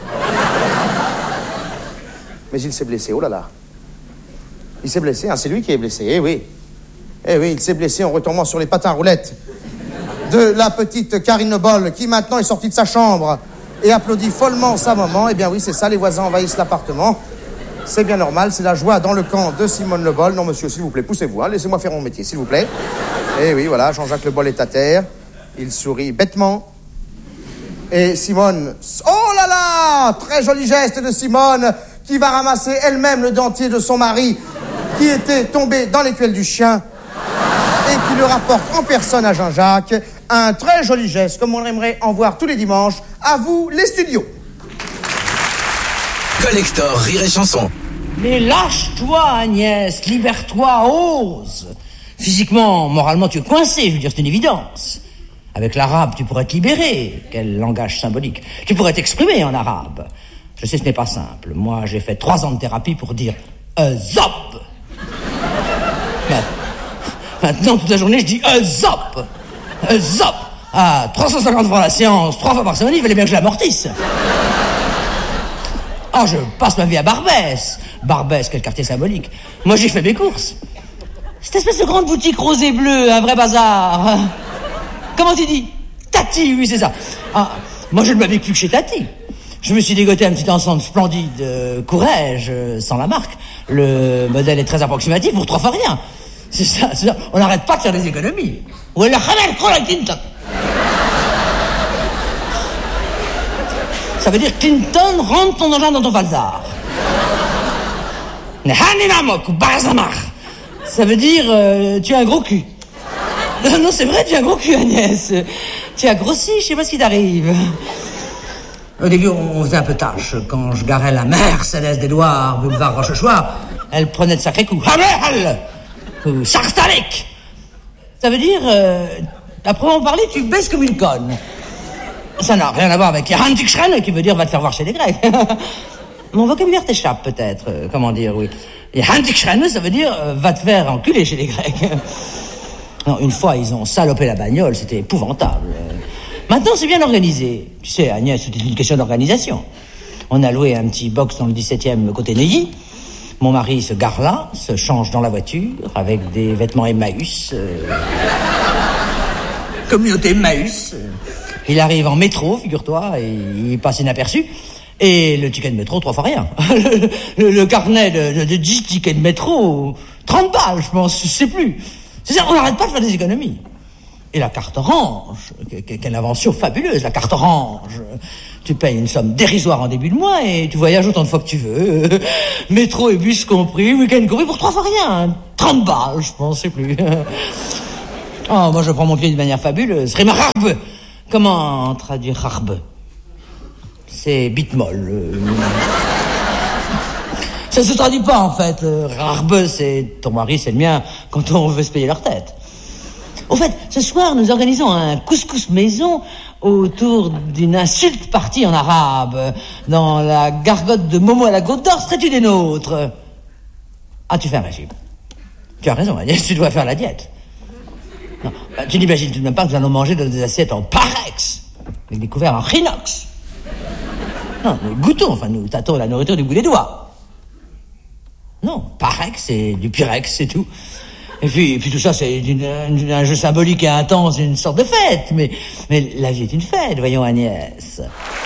Mais il s'est blessé, oh là là. Il s'est blessé, hein, c'est lui qui est blessé, eh oui. Eh oui, il s'est blessé en retombant sur les patins à roulettes de la petite Karine Le Bal, qui maintenant est sortie de sa chambre et applaudit follement sa maman. Eh bien oui, c'est ça, les voisins envahissent l'appartement. C'est bien normal, c'est la joie dans le camp de Simone Le Bal. Non, monsieur, s'il vous plaît, poussez-vous, hein, laissez-moi faire mon métier, s'il vous plaît. Eh oui, voilà, Jean-Jacques Le Bal est à terre. Il sourit bêtement. Et Simone... Oh là là! Très joli geste de Simone, qui va ramasser elle-même le dentier de son mari, qui était tombé dans l'écuelle du chien, et qui le rapporte en personne à Jean-Jacques. Un très joli geste, comme on aimerait en voir tous les dimanches. À vous, les studios. Collector Rire et Chanson. Mais lâche-toi, Agnès, libère-toi, ose. Physiquement, moralement, tu es coincé, je veux dire, c'est une évidence. Avec l'arabe, tu pourrais te libérer. Quel langage symbolique. Tu pourrais t'exprimer en arabe. Je sais, ce n'est pas simple. Moi, j'ai fait 3 ans de thérapie pour dire zop. Maintenant, toute la journée, je dis zop. Zop. Ah, 350 francs la séance, 3 fois par semaine, il fallait bien que je l'amortisse. Ah, je passe ma vie à Barbès. Barbès, quel quartier symbolique. Moi, j'ai fait mes courses. Cette espèce de grande boutique rose et bleue, un vrai bazar. Comment tu dis? Tati, oui, c'est ça. Ah, moi, je ne m'habille plus que chez Tati. Je me suis dégoté un petit ensemble splendide, Courrèges, sans la marque. Le modèle est très approximatif pour 3 fois rien. C'est ça. On n'arrête pas de faire des économies. Ça veut dire Clinton rentre ton argent dans ton falzar. Ça veut dire tu as un gros cul. Non, c'est vrai, tu as un gros cul, Agnès. Tu as grossi, je sais pas ce qui t'arrive. Au début, on faisait un peu tâche. Quand je garais la Mercedes d'Edouard, boulevard Rochechouart, elle prenait de sacrés coups. Hamel ou Sartalek. Ça veut dire, à proprement parler, tu baisses comme une conne. Ça n'a rien à voir avec Handikschren, qui veut dire va te faire voir chez les Grecs. Mon vocabulaire t'échappe peut-être, comment dire, oui. Et Handikschren, ça veut dire va te faire enculer chez les Grecs. Non, une fois, ils ont salopé la bagnole, c'était épouvantable. Maintenant, c'est bien organisé. Tu sais, Agnès, c'était une question d'organisation. On a loué un petit box dans le 17e côté Neuilly. Mon mari se gare là, se change dans la voiture, avec des vêtements Emmaüs. Communauté Emmaüs. Il arrive en métro, figure-toi, et il passe inaperçu. Et le ticket de métro, 3 fois rien. Le carnet de 10 tickets de métro, 30 balles, je pense, je sais plus. C'est-à-dire, on n'arrête pas de faire des économies. Et la carte orange, quelle invention fabuleuse, la carte orange. Tu payes une somme dérisoire en début de mois et tu voyages autant de fois que tu veux. Métro et bus compris, week-end compris, pour 3 fois rien. 30 balles, je pense, c'est plus. Oh, moi je prends mon pied d'une manière fabuleuse. Rimararbe. Comment traduire harbe? C'est bitmolle. Ça se traduit pas en fait. Harbe, c'est ton mari, c'est le mien, quand on veut se payer leur tête. Au fait, ce soir, nous organisons un couscous maison autour d'une insulte partie en arabe. Dans la gargote de Momo à la Côte d'Or, serais-tu des nôtres? Ah, tu fais un régime. Tu as raison, Agnès, tu dois faire la diète. Non, tu n'imagines tout de même pas que nous allons manger dans des assiettes en parex, avec des couverts en inox. Non, nous goûtons, enfin, nous tâtons la nourriture du bout des doigts. Non, parex, c'est du pyrex, c'est tout. Et puis tout ça, c'est un jeu symbolique et intense, une sorte de fête. Mais la vie est une fête, voyons Agnès.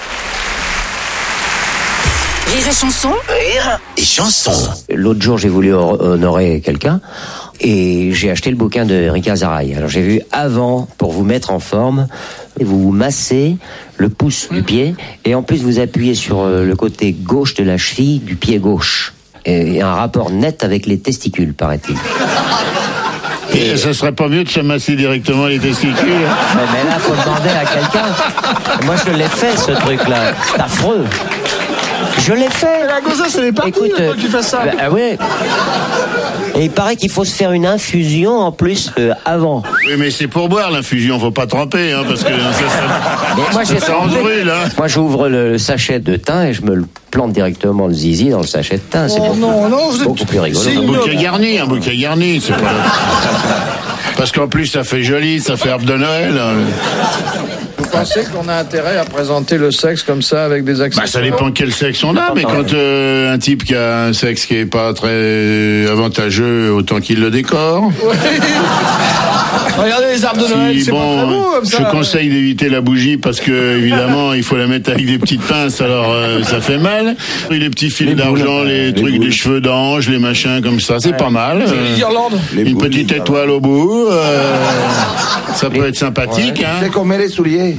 Rire et chanson. Rire et chanson. L'autre jour, j'ai voulu honorer quelqu'un et j'ai acheté le bouquin de Rika Zaraï. Alors j'ai vu avant, pour vous mettre en forme, vous vous massez le pouce du pied et en plus vous appuyez sur le côté gauche de la cheville du pied gauche. Et un rapport net avec les testicules, paraît-il. Et ça serait pas mieux de se masser directement les testicules? Mais là, faut demander à quelqu'un. Moi, je l'ai fait, ce truc-là. C'est affreux. Je l'ai fait. La gosse, c'est les parties. Écoute, tu fais ça. Ah ouais. Et il paraît qu'il faut se faire une infusion en plus avant. Oui, mais c'est pour boire l'infusion, faut pas tremper, hein, parce que ça brûle, hein. Moi, j'ouvre le sachet de thym et je me le plante directement le zizi dans le sachet de thym. C'est beaucoup plus rigolo. C'est un bouquet garni, c'est pas. Parce qu'en plus, ça fait joli, ça fait arbre de Noël. Vous pensez qu'on a intérêt à présenter le sexe comme ça avec des accessoires? Bah, ça dépend quel sexe on a, mais quand un type qui a un sexe qui est pas très avantageux, autant qu'il le décore. Oui. Regardez les arbres de Noël, c'est pas très beau comme ça. Je conseille d'éviter la bougie parce que, évidemment, il faut la mettre avec des petites pinces, alors ça fait mal. Et les petits fils d'argent, les trucs, des cheveux d'ange, les machins comme ça, c'est pas mal. Une petite étoile au bout, ça peut être sympathique. Hein. C'est comme les souliers.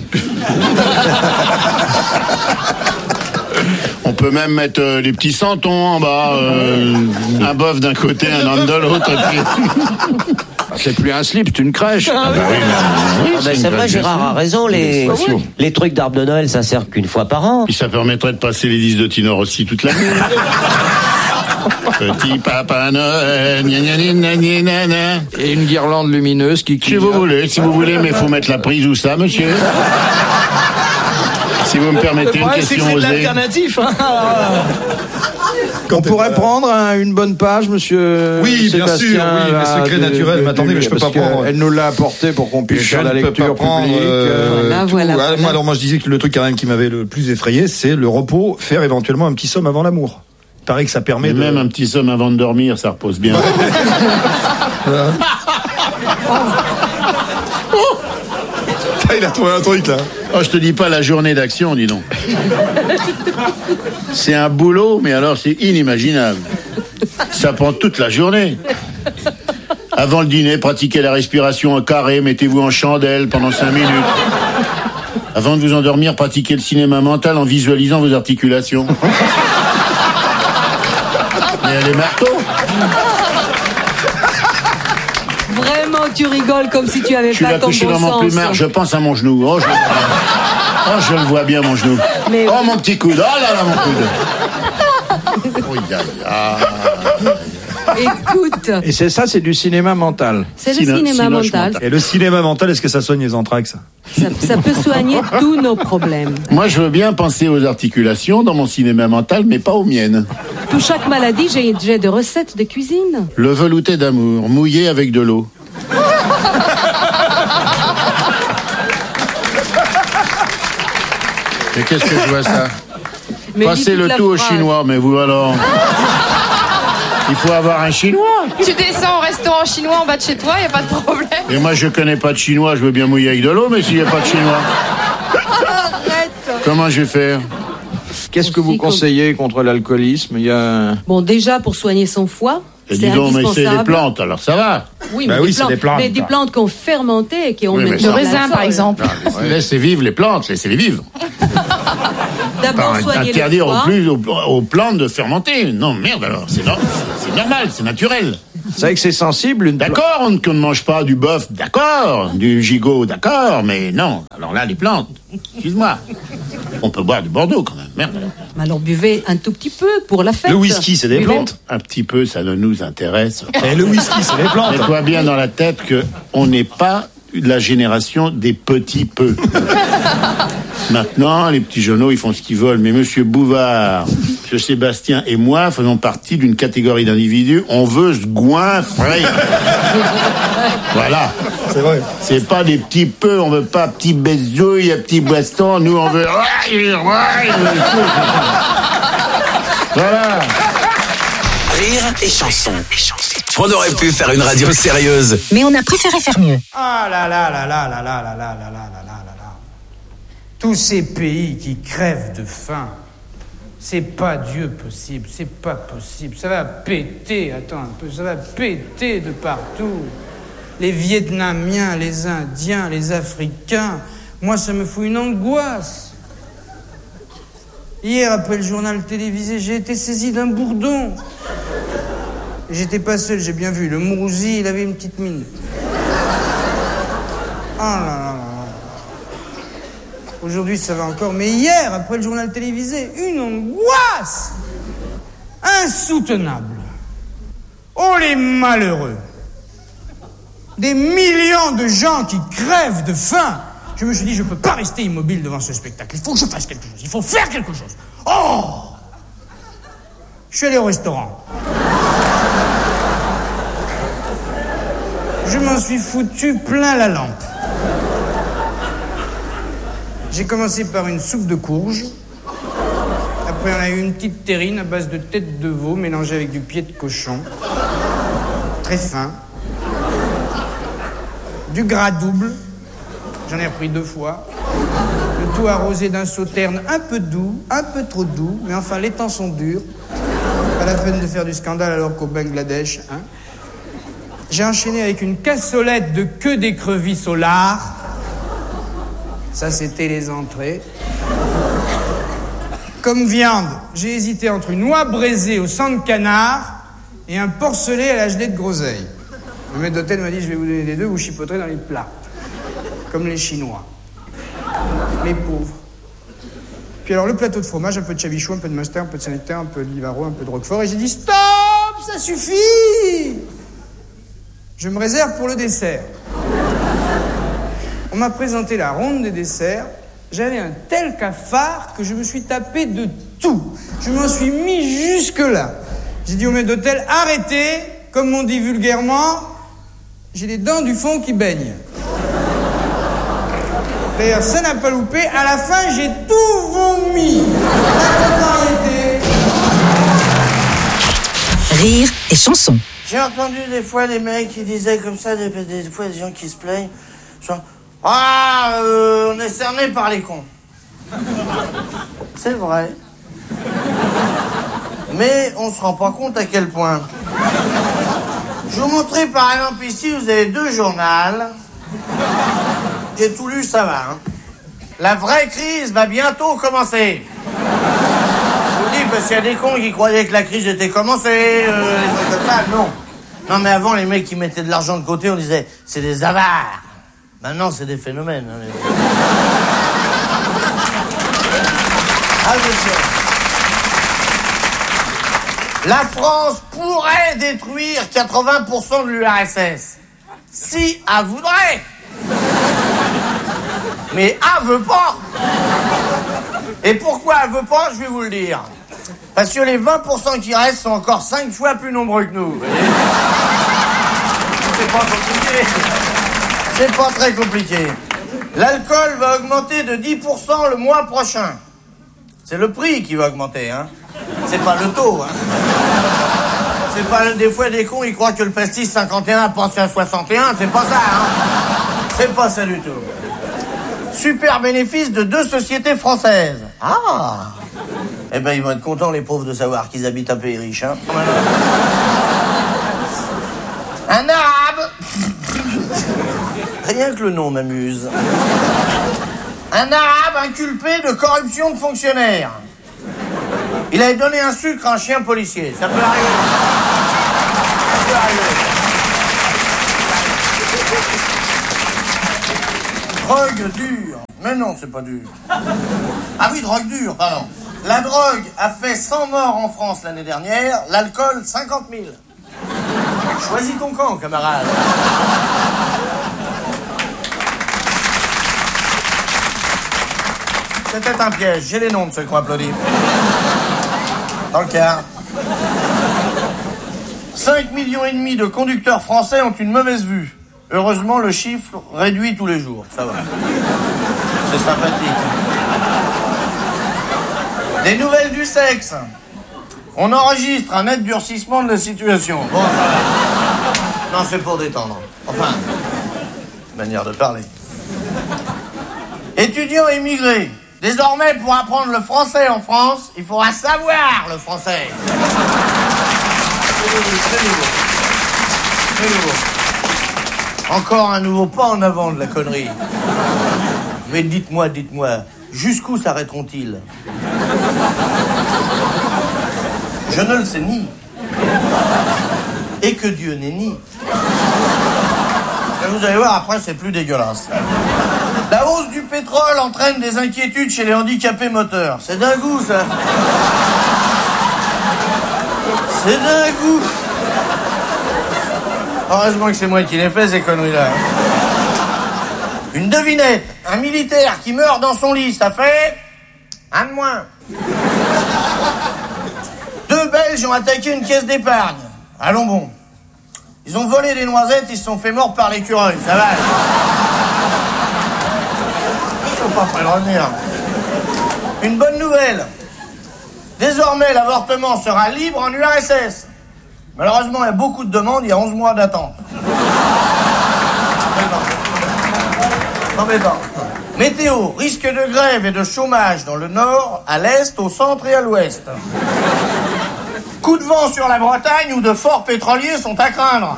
On peut même mettre les petits santons en bas, un bof d'un côté, un homme de l'autre. C'est plus un slip, c'est une crèche. C'est vrai, Gérard a raison, les trucs d'arbre de Noël, ça sert qu'une fois par an. Puis ça permettrait de passer les disques de Tino Rossi toute l'année. Petit Papa Noël, gna gna gna gna gna gna. Et une guirlande lumineuse qui clignote. Si vous voulez, mais il faut mettre la prise où ça, monsieur. Si vous me permettez une question osée. C'est l'alternatif, hein. On pourrait prendre une bonne page, monsieur. Oui, bien Sébastien, sûr, oui, les secrets naturels. Mais attendez, mais je peux pas prendre. Elle nous l'a apporté pour qu'on puisse faire la lecture publique. Voilà. Moi, je disais que le truc quand même qui m'avait le plus effrayé, c'est le repos, faire éventuellement un petit somme avant l'amour. Il paraît que ça permet même un petit somme avant de dormir, ça repose bien. Il a trouvé un truc là. Oh, je te dis pas la journée d'action, dis donc. C'est un boulot, mais alors c'est inimaginable. Ça prend toute la journée. Avant le dîner, pratiquez la respiration en carré, mettez-vous en chandelle pendant 5 minutes. Avant de vous endormir, pratiquez le cinéma mental en visualisant vos articulations. Mais elle est marteau. Vraiment, tu rigoles comme si tu avais pas ton bon sens. Je suis là couché dans mon plumard, je pense à mon genou. Oh, je le vois bien, mon genou. Mais oh, mon petit coude. Oh là là, mon coude. Oh, Écoute. Et c'est du cinéma mental. C'est le cinéma mental. Et le cinéma mental, est-ce que ça soigne les anthrax? Ça peut soigner tous nos problèmes. Moi, je veux bien penser aux articulations dans mon cinéma mental, mais pas aux miennes. Pour chaque maladie, j'ai des recettes de cuisine. Le velouté d'amour, mouillé avec de l'eau. Mais qu'est-ce que je vois ça? Passez le tout au chinois, mais vous alors... Il faut avoir un chinois. Tu descends au restaurant chinois en bas de chez toi, il n'y a pas de problème. Et moi, je connais pas de chinois, je veux bien mouiller avec de l'eau, mais s'il n'y a pas de chinois... Arrête. Comment je vais faire? Qu'est-ce que vous conseillez contre l'alcoolisme? Bon, déjà, pour soigner son foie, et dis donc, mais c'est des plantes, alors ça va. Oui, mais c'est des plantes. Mais des plantes qu'on fermentait et qui ont... Le raisin, par exemple. Laissez vivre les plantes, laissez-les vivre. D'abord, soigner le interdire foie. aux plantes de fermenter. Non, merde alors, c'est normal, c'est naturel. C'est vrai que c'est sensible. D'accord, qu'on ne mange pas du bœuf, d'accord, du gigot, d'accord, mais non. Alors là, les plantes, excuse-moi. On peut boire du Bordeaux quand même, merde alors. Alors buvez un tout petit peu pour la fête. Le whisky, c'est des plantes. Un petit peu, ça ne nous intéresse pas. Et le whisky, c'est des plantes. Mets-toi bien dans la tête qu'on n'est pas la génération des petits peu. Maintenant, les petits jeunes, ils font ce qu'ils veulent. Mais Monsieur Bouvard, Monsieur Sébastien et moi faisons partie d'une catégorie d'individus. On veut se goinfrer. Voilà. C'est vrai. C'est pas des petits peu. On veut pas petits bezouilles, petits boissons. Nous, on veut... Voilà. Rire et chanson. On aurait pu faire une radio sérieuse. Mais on a préféré faire mieux. Ah là là là là là là là là là là là là là. Tous ces pays qui crèvent de faim. C'est pas Dieu possible, c'est pas possible. Ça va péter, attends un peu, ça va péter de partout. Les Vietnamiens, les Indiens, les Africains. Moi, ça me fout une angoisse. Hier, après le journal télévisé, j'ai été saisi d'un bourdon. J'étais pas seul, j'ai bien vu. Le Mourouzi, il avait une petite mine. Ah là là là. Aujourd'hui, ça va encore. Mais hier, après le journal télévisé, une angoisse insoutenable. Oh, les malheureux. Des millions de gens qui crèvent de faim. Je me suis dit, je peux pas rester immobile devant ce spectacle. Il faut que je fasse quelque chose. Il faut faire quelque chose. Oh! Je suis allé au restaurant. Je m'en suis foutu plein la lampe. J'ai commencé par une soupe de courge. Après, on a eu une petite terrine à base de tête de veau mélangée avec du pied de cochon. Très fin. Du gras double. J'en ai repris 2 fois. Le tout arrosé d'un sauterne un peu doux, un peu trop doux. Mais enfin, les temps sont durs. Pas la peine de faire du scandale alors qu'au Bangladesh, hein. J'ai enchaîné avec une cassolette de queue d'écrevisse au lard. Ça, c'était les entrées. Comme viande, j'ai hésité entre une oie braisée au sang de canard et un porcelet à la gelée de groseille. Le maître d'hôtel m'a dit, je vais vous donner les deux, vous chipoterez dans les plats. Comme les Chinois. Les pauvres. Puis alors, le plateau de fromage, un peu de chavichou, un peu de mustard, un peu de Saint-Nectaire, un peu de Livaro, un peu de Roquefort. Et j'ai dit, stop, ça suffit. Je me réserve pour le dessert. On m'a présenté la ronde des desserts. J'avais un tel cafard que je me suis tapé de tout. Je m'en suis mis jusque-là. J'ai dit au maître d'hôtel, arrêtez. Comme on dit vulgairement, j'ai les dents du fond qui baignent. D'ailleurs, ça n'a pas loupé. À la fin, j'ai tout vomi. La contrariété. Rire et chanson. J'ai entendu des fois des mecs qui disaient comme ça, des fois des gens qui se plaignent, genre, on est cerné par les cons. C'est vrai. Mais on se rend pas compte à quel point. Je vous montrer par exemple ici, vous avez 2 journaux. J'ai tout lu, ça va. Hein. La vraie crise va bientôt commencer. Je vous le dis parce qu'il y a des cons qui croyaient que la crise était commencée, des trucs comme ça, non. Non mais avant, les mecs qui mettaient de l'argent de côté, on disait, c'est des avares. Maintenant, c'est des phénomènes. Hein, Ah, je sais. La France pourrait détruire 80% de l'URSS. Si elle voudrait. Mais elle veut pas. Et pourquoi elle veut pas, je vais vous le dire. Parce que les 20% qui restent sont encore 5 fois plus nombreux que nous. C'est pas compliqué. C'est pas très compliqué. L'alcool va augmenter de 10% le mois prochain. C'est le prix qui va augmenter, hein. C'est pas le taux, hein. C'est pas... Des fois, des cons, ils croient que le pastis 51 passe à 61. C'est pas ça, hein. C'est pas ça du tout. Super bénéfice de 2 sociétés françaises. Ah! Eh ben, ils vont être contents, les pauvres, de savoir qu'ils habitent un pays riche, hein. Un arabe. Rien que le nom m'amuse. Un arabe inculpé de corruption de fonctionnaire. Il avait donné un sucre à un chien policier. Ça peut arriver. Ça peut arriver. Drogue dure. Mais non, c'est pas dur. Ah oui, drogue dure, pardon. La drogue a fait 100 morts en France l'année dernière, l'alcool 50 000. Choisis ton camp, camarade. C'était un piège, j'ai les noms de ceux qui ont applaudi. Dans le quart. 5,5 millions de conducteurs français ont une mauvaise vue. Heureusement, le chiffre réduit tous les jours. Ça va. C'est sympathique. Des nouvelles du sexe. On enregistre un net durcissement de la situation. Bon, ça va. Non, c'est pour détendre. Enfin, manière de parler. Étudiants immigrés. Désormais, pour apprendre le français en France, il faudra savoir le français. C'est nouveau. Encore un nouveau pas en avant de la connerie. Mais dites-moi, jusqu'où s'arrêteront-ils? Je ne le sais ni. Et que Dieu n'est ni. Et vous allez voir, après, c'est plus dégueulasse. La hausse du pétrole entraîne des inquiétudes chez les handicapés moteurs. C'est d'un goût, ça. C'est d'un goût. Heureusement que c'est moi qui l'ai fait, ces conneries-là. Une devinette. Un militaire qui meurt dans son lit, ça fait... un de moins. 2 Belges ont attaqué une caisse d'épargne. Allons bon. Ils ont volé des noisettes, ils se sont fait mordre par l'écureuil. Ça va. Ils sont pas prêts de revenir. Une bonne nouvelle. Désormais, l'avortement sera libre en URSS. Malheureusement, il y a beaucoup de demandes, il y a 11 mois d'attente. Embêtant. Météo, risque de grève et de chômage dans le nord, à l'est, au centre et à l'ouest. Coup de vent sur la Bretagne où de forts pétroliers sont à craindre.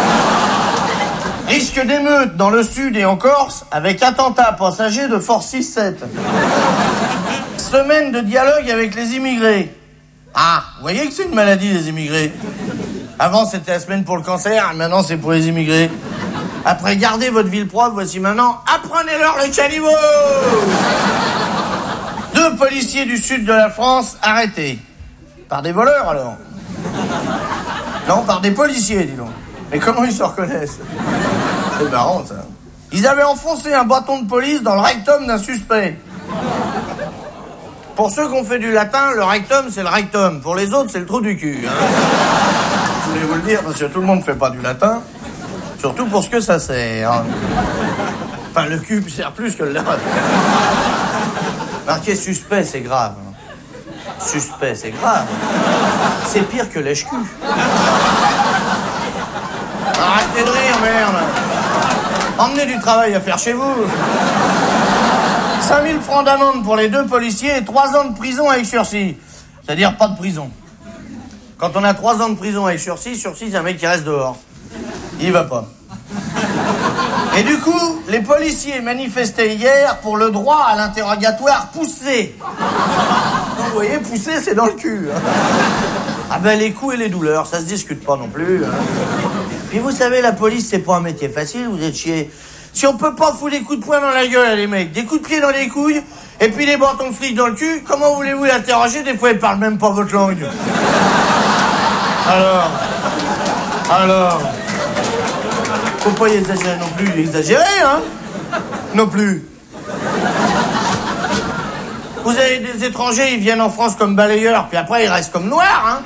Risque d'émeute dans le sud et en Corse avec attentat passager de Fort 6-7. Semaine de dialogue avec les immigrés. Ah, vous voyez que c'est une maladie, les immigrés. Avant, c'était la semaine pour le cancer, maintenant, c'est pour les immigrés. Après, gardez votre ville propre, voici maintenant, apprenez-leur le caniveau. 2 policiers du sud de la France arrêtés. Par des voleurs, alors? Non, par des policiers, dis donc. Mais comment ils se reconnaissent? C'est marrant, ça. Ils avaient enfoncé un bâton de police dans le rectum d'un suspect. Pour ceux qui ont fait du latin, le rectum, c'est le rectum. Pour les autres, c'est le trou du cul. Hein. Je voulais vous le dire, parce que tout le monde ne fait pas du latin. Surtout pour ce que ça sert. Enfin, le cul sert plus que le latin. Marquer suspect, c'est grave. Suspect, c'est grave. C'est pire que lèche-cul. Arrêtez de rire, merde. Emmenez du travail à faire chez vous. 5 000 francs d'amende pour les 2 policiers et 3 ans de prison avec sursis. C'est-à-dire pas de prison. Quand on a 3 ans de prison avec sursis, c'est un mec qui reste dehors. Il y va pas. Et du coup, les policiers manifestaient hier pour le droit à l'interrogatoire poussé. Donc, vous voyez, poussé, c'est dans le cul. Hein. Ah ben, les coups et les douleurs, ça se discute pas non plus. Hein. Puis vous savez, la police, c'est pas un métier facile, vous êtes chiés. Si on peut pas foutre des coups de poing dans la gueule, les mecs, des coups de pied dans les couilles, et puis des bâtons de fric dans le cul, comment voulez-vous l'interroger? Des fois, ils parlent même pas votre langue. Alors... Faut pas y exagérer non plus, hein? Non plus. Vous avez des étrangers, ils viennent en France comme balayeurs, puis après ils restent comme noirs, hein?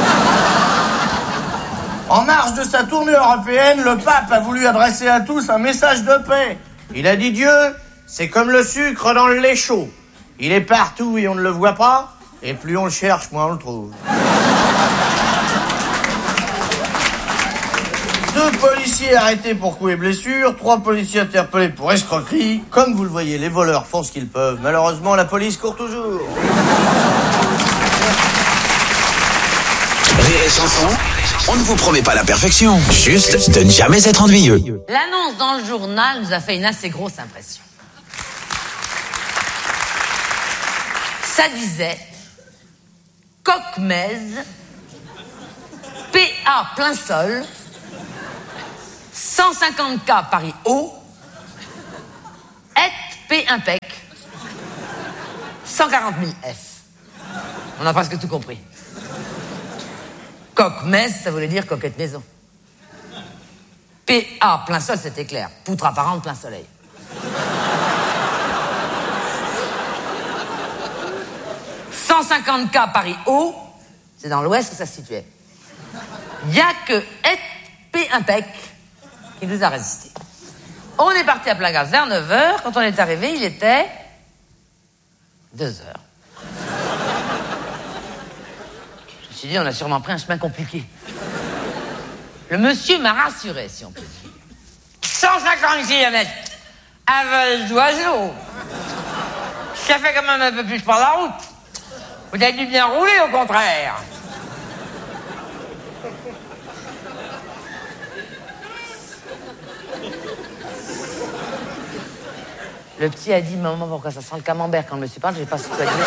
En marge de sa tournée européenne, le pape a voulu adresser à tous un message de paix. Il a dit Dieu, c'est comme le sucre dans le lait chaud. Il est partout et on ne le voit pas, et plus on le cherche, moins on le trouve. 2 policiers arrêtés pour coups et blessures, 3 policiers interpellés pour escroquerie. Comme vous le voyez, les voleurs font ce qu'ils peuvent. Malheureusement, la police court toujours. Rire et chanson, on ne vous promet pas la perfection, juste de ne jamais être ennuyeux. L'annonce dans le journal nous a fait une assez grosse impression. Ça disait Coq-Mèze, PA plein sol, 150K Paris haut, P impec, 140 000 F. On a presque tout compris. Coq-Mèze, ça voulait dire coquette maison. PA plein sol, c'était clair. Poutre apparente plein soleil. « 150K Paris haut, c'est dans l'ouest que ça se situait. Il n'y a que P impec qui nous a résisté. On est parti à plein gaz vers 9h. Quand on est arrivé, il était 2h. Je me suis dit, on a sûrement pris un chemin compliqué. Le monsieur m'a rassuré, si on peut dire. 150 km à vol d'oiseau. Ça fait quand même un peu plus pour la route. Vous avez dû bien rouler, au contraire. Le petit a dit, maman, pourquoi ça sent le camembert quand le monsieur parle, je n'ai pas su quoi dire.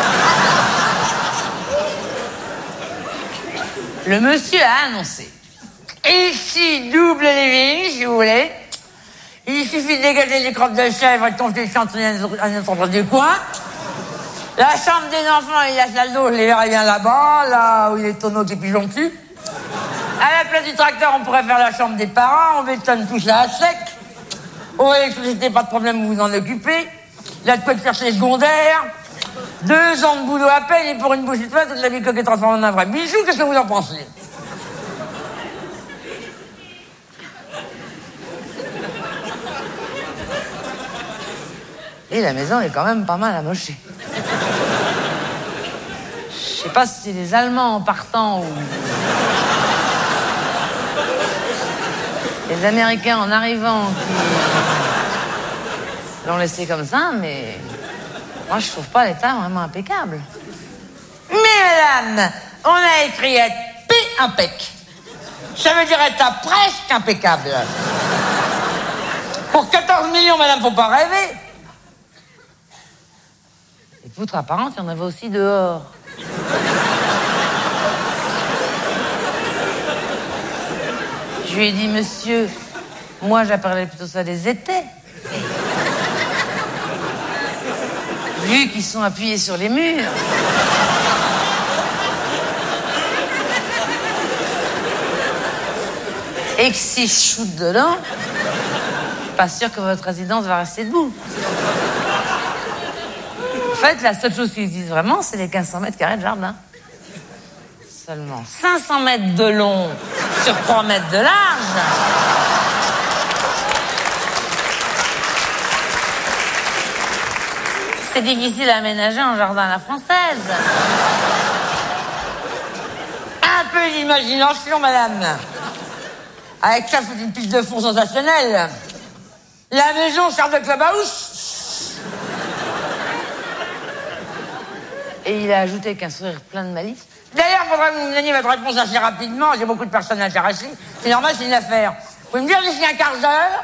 Le monsieur a annoncé, ici, double les vignes, si vous voulez. Il suffit de dégager les crottes de chèvre et de confier le chantier à notre endroit du coin. La chambre des enfants et la salle d'eau, je les verrai bien là-bas, là où il y a les tonneaux qui pigeons dessus. À la place du tracteur, on pourrait faire la chambre des parents, on bétonne tout ça à sec. Oh, l'électricité, pas de problème, vous vous en occupez. Il y a de quoi de chercher secondaire. 2 ans de boulot à peine, et pour une bouchée de pain, toute la vie coquette transformée en un vrai bijou. Qu'est-ce que vous en pensez? Et la maison est quand même pas mal amochée. Je sais pas si c'est les Allemands en partant ou les Américains en arrivant qui l'ont laissé comme ça, mais moi je trouve pas l'état vraiment impeccable. Mais madame, on a écrit être P impec. Ça veut dire état presque impeccable. Pour 14 millions, madame, faut pas rêver. Et poutres apparentes, il y en avait aussi dehors. Je lui ai dit, monsieur, moi j'appellerais plutôt ça des étais. Vu qu'ils sont appuyés sur les murs. Et que si je shoot dedans, je suis pas sûr que votre résidence va rester debout. En fait, la seule chose qui existe vraiment, c'est les 1500 mètres carrés de jardin. Seulement 500 mètres de long sur 3 mètres de large. C'est difficile à aménager en jardin à la française. Un peu d'imagination, madame. Avec ça, c'est une piste de fond sensationnelle. La maison sert de clubhouse. Et il a ajouté qu'un sourire plein de malice. D'ailleurs, il faudrait que vous me donniez votre réponse assez rapidement. J'ai beaucoup de personnes intéressées. C'est normal, c'est une affaire. Vous pouvez me dire d'ici un quart d'heure?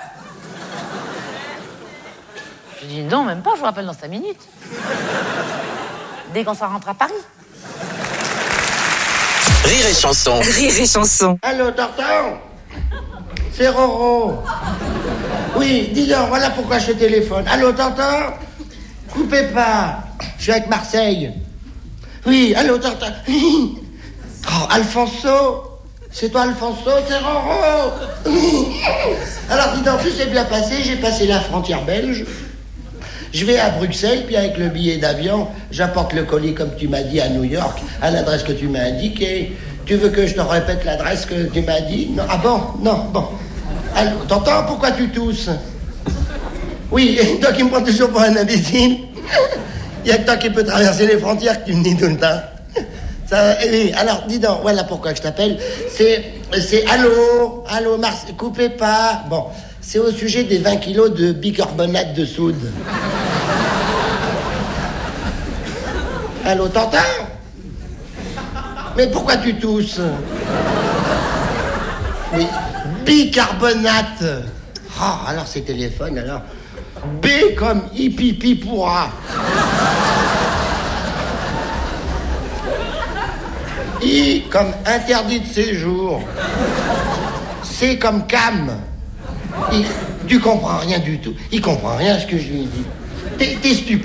Je dis non, même pas, je vous rappelle dans 5 minutes. Dès qu'on s'en rentre à Paris. Rire et chanson. Rire et chanson. Allô, Tonton? C'est Roro. Oui, dis donc, voilà pourquoi je téléphone. Allô, Tonton? Coupez pas. Je suis avec Marseille. Oui, allô, Tonton? Oh, Alfonso? C'est toi, Alfonso? C'est Roro. Alors, dis donc, tout s'est bien passé. J'ai passé la frontière belge. Je vais à Bruxelles, puis avec le billet d'avion, j'apporte le colis, comme tu m'as dit, à New York, à l'adresse que tu m'as indiquée. Tu veux que je te répète l'adresse que tu m'as dit? Non. Ah bon? Non, bon. Allô, t'entends? Pourquoi tu tousses? Oui, toi qui me prends toujours pour un imbécile. Il n'y a que toi qui peux traverser les frontières que tu me dis tout le temps. Ça, oui, alors, dis donc, voilà pourquoi je t'appelle. C'est allô, coupez pas. Bon, c'est au sujet des 20 kilos de bicarbonate de soude. Allô, t'entends? Mais pourquoi tu tousses? Oui, bicarbonate. Ah, alors c'est téléphone, alors. B comme hippie pourra. I comme interdit de séjour. C comme cam. Tu comprends rien du tout. Il comprend rien à ce que je lui ai dit. T'es stupide.